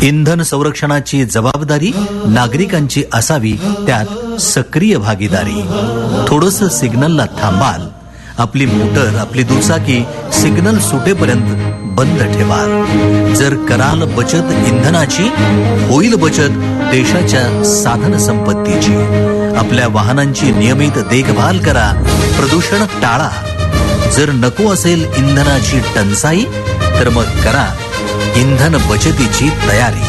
इंधन संरक्षणाची जबाबदारी नागरिकांची असावी, त्यात सक्रिय भागीदारी. थोडस सिग्नलला थांबाल, आपली मोटर आपली दुचाकी सिग्नल सुटेपर्यंत बंद ठेवाल. जर कराल बचत इंधनाची, होईल बचत देशाच्या साधन संपत्तीची. आपल्या वाहनांची नियमित देखभाल करा, प्रदूषण टाळा. जर नको असेल इंधनाची टंचाई, तर मग करा इंधन बचतीची तयारी.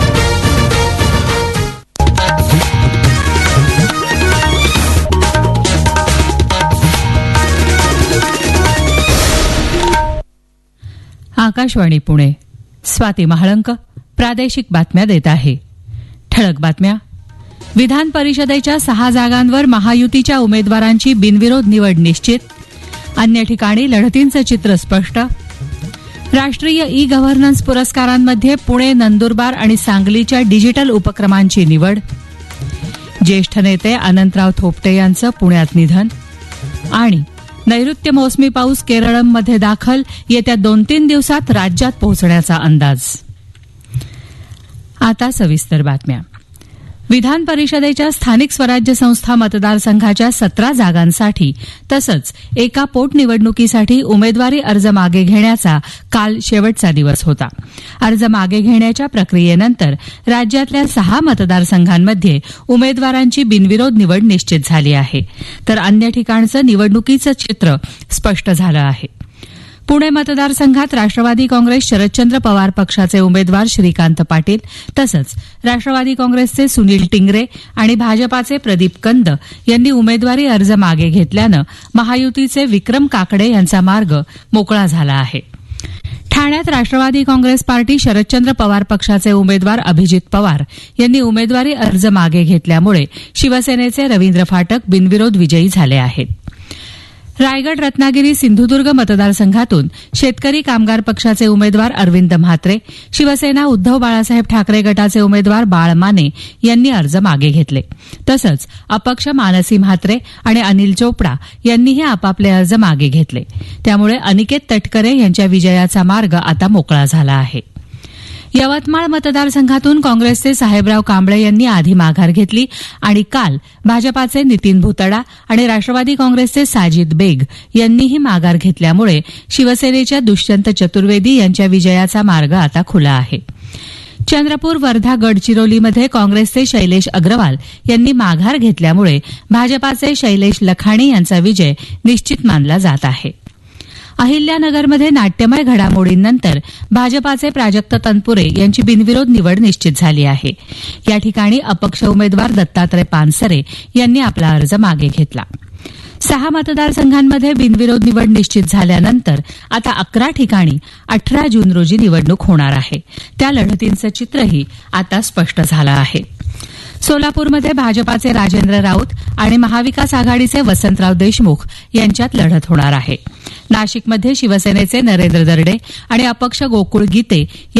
आकाशवाणी पुणे. स्वाती महाळंक प्रादेशिक बातम्या देत आहे. ठळक बातम्या. विधान परिषदेच्या 6 जागांवर महायुतीच्या उमेदवारांची बिनविरोध निवड निश्चित. अन्य ठिकाणी लढतींचं चित्र स्पष्ट. राष्ट्रीय ई गव्हर्नन्स पुरस्कारांमध्ये पुणे, नंदुरबार आणि सांगलीच्या डिजिटल उपक्रमांची निवड. ज्येष्ठ नेते अनंतराव थोपटे यांचं पुण्यात निधन. आणि नैऋत्य मोसमी पाऊस केरळमध्ये दाखल, येत्या 2-3 दिवसात राज्यात पोहोचण्याचा अंदाज. आता सविस्तर बातम्या. विधान परिषदेच्या स्थानिक स्वराज्य संस्था मतदारसंघाच्या 17 जागांसाठी तसंच एका पोटनिवडणुकीसाठी उमेदवारी अर्ज मागे घेण्याचा काल शेवटचा दिवस होता. अर्ज मागे घेण्याच्या प्रक्रियेनंतर राज्यातल्या 6 मतदारसंघांमध्ये उमेदवारांची बिनविरोध निवड निश्चित झाली आहे, तर अन्य ठिकाणचं निवडणुकीचं चित्र स्पष्ट झालं आहे. पुणे मतदारसंघात राष्ट्रवादी काँग्रेस शरदचंद्र पवार पक्षाचे उमेदवार श्रीकांत पाटील तसंच राष्ट्रवादी काँग्रेसचे सुनील टिंगरे आणि भाजपाचे प्रदीप कंद यांनी उमेदवारी अर्ज मागे घेतल्यानं महायुतीचे विक्रम काकडे यांचा मार्ग मोकळा झाला आहे. ठाण्यात राष्ट्रवादी काँग्रेस पार्टी शरदचंद्र पवार पक्षाचे उमेदवार अभिजित पवार यांनी उमेदवारी अर्ज मागे घेतल्यामुळे शिवसेनेचे रवींद्र फाटक बिनविरोध विजयी झाले आहेत. रायगड, रत्नागिरी, सिंधुदुर्ग मतदारसंघातून शेतकरी कामगार पक्षाचे उमेदवार अरविंद म्हात्रे, शिवसेना उद्धव बाळासाहेब ठाकरे गटाचे उमेदवार बाळ माने यांनी अर्ज मागे घेतले. तसंच अपक्ष मानसी म्हात्रे आणि अनिल चोपडा यांनीही आपापले अर्ज मागे घेतले. त्यामुळे अनिकेत तटकरे यांच्या विजयाचा मार्ग आता मोकळा झाला आहे. यवतमाळ मतदारसंघातून काँग्रेसचे साहेबराव कांबळे यांनी आधी माघार घेतली आणि काल भाजपाचे नितीन भुतडा आणि राष्ट्रवादी काँग्रेसचे साजिद बेग यांनीही माघार घेतल्यामुळे शिवसेनेच्या दुष्यंत चतुर्वेदी यांच्या विजयाचा मार्ग आता खुला आहे. चंद्रपूर, वर्धा, गडचिरोलीमध्ये काँग्रेसचे शैलेश अग्रवाल यांनी माघार घेतल्यामुळे भाजपाचे शैलेश लखाणी यांचा विजय निश्चित मानला जात आहे. अहिल्यानगरमध्ये नाट्यमय घडामोडींनंतर भाजपाचे प्राजक्त तनपुरे यांची बिनविरोध निवड निश्चित झाली आहे. या ठिकाणी अपक्ष उमेदवार दत्तात्रय पानसरे यांनी आपला अर्ज मागे घेतला. 6 मतदारसंघांमध्ये बिनविरोध निवड निश्चित झाल्यानंतर आता 11 ठिकाणी 18 जून रोजी निवडणूक होणार आहे. त्या लढतींचं चित्रही आता स्पष्ट झालं आहे. सोलापूरमध्ये भाजपाचे राजेंद्र राऊत आणि महाविकास आघाडीचे वसंतराव देशमुख यांच्यात लढत होणार आहे. नाशिकमध्ये शिवसेनेचे नरेंद्र दर्डे आणि अपक्ष गोकुळ गीते